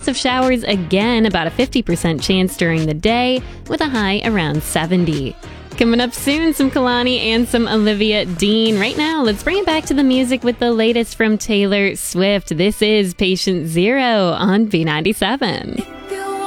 of showers again, about a 50% chance during the day, with a high around 70. Coming up soon, some Kehlani and some Olivia Dean. Right now, let's bring it back to the music with the latest from Taylor Swift. This is Patient Zero on B97.